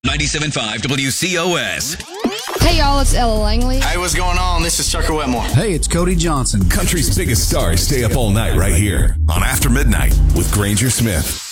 97.5 WCOS. Hey, y'all, it's Ella Langley. Hey, what's going on? This is Tucker Wetmore. Hey, it's Cody Johnson. Country's biggest stars stay up all night right here on After Midnight with Granger Smith.